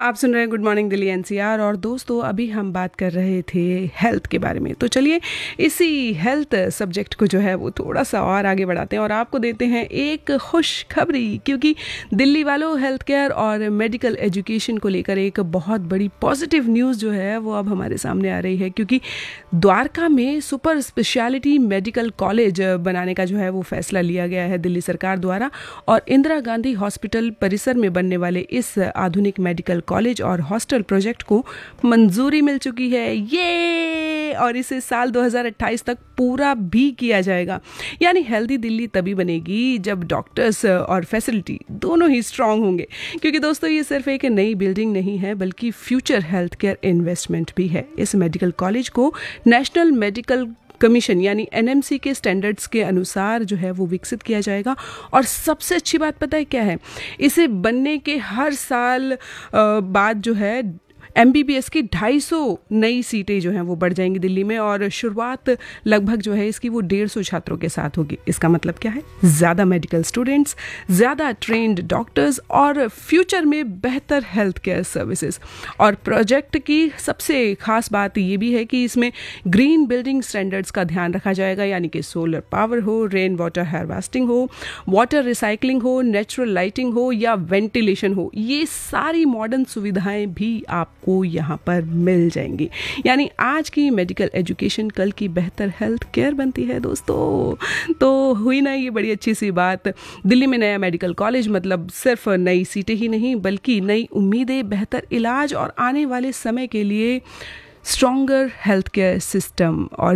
आप सुन रहे हैं गुड मॉर्निंग दिल्ली एनसीआर। और दोस्तों, अभी हम बात कर रहे थे हेल्थ के बारे में, तो चलिए इसी हेल्थ सब्जेक्ट को जो है वो थोड़ा सा और आगे बढ़ाते हैं और आपको देते हैं एक खुशखबरी, क्योंकि दिल्ली वालों हेल्थ केयर और मेडिकल एजुकेशन को लेकर एक बहुत बड़ी पॉजिटिव न्यूज़ जो है वो अब हमारे सामने आ रही है। क्योंकि द्वारका में सुपर स्पेशलिटी मेडिकल कॉलेज बनाने का जो है वो फैसला लिया गया है दिल्ली सरकार द्वारा, और इंदिरा गांधी हॉस्पिटल परिसर में बनने वाले इस आधुनिक मेडिकल कॉलेज और हॉस्टल प्रोजेक्ट को मंजूरी मिल चुकी है। ये और इसे साल 2028 तक पूरा भी किया जाएगा। यानी हेल्दी दिल्ली तभी बनेगी जब डॉक्टर्स और फैसिलिटी दोनों ही स्ट्रांग होंगे। क्योंकि दोस्तों, ये सिर्फ एक नई बिल्डिंग नहीं है बल्कि फ्यूचर हेल्थ केयर इन्वेस्टमेंट भी है। इस मेडिकल कॉलेज को नेशनल मेडिकल कमीशन यानी एनएमसी के स्टैंडर्ड्स के अनुसार जो है वो विकसित किया जाएगा। और सबसे अच्छी बात पता है क्या है, इसे बनने के हर साल बाद जो है MBBS की 250 नई सीटें जो हैं वो बढ़ जाएंगी दिल्ली में, और शुरुआत लगभग जो है इसकी वो 150 छात्रों के साथ होगी। इसका मतलब क्या है? ज़्यादा मेडिकल स्टूडेंट्स, ज़्यादा ट्रेंड डॉक्टर्स और फ्यूचर में बेहतर हेल्थ केयर सर्विसेज। और प्रोजेक्ट की सबसे खास बात ये भी है कि इसमें ग्रीन बिल्डिंग स्टैंडर्ड्स का ध्यान रखा जाएगा, यानी कि सोलर पावर हो, रेन वाटर हार्वेस्टिंग हो, वाटर रिसाइकलिंग हो, नेचुरल लाइटिंग हो या वेंटिलेशन हो, ये सारी मॉडर्न सुविधाएं भी आपको यहाँ पर मिल जाएंगी। यानी आज की मेडिकल एजुकेशन कल की बेहतर हेल्थ केयर बनती है दोस्तों। तो हुई ना ये बड़ी अच्छी सी बात। दिल्ली में नया मेडिकल कॉलेज मतलब सिर्फ नई सीटें ही नहीं बल्कि नई उम्मीदें, बेहतर इलाज और आने वाले समय के लिए स्ट्रॉन्गर हेल्थ केयर सिस्टम। और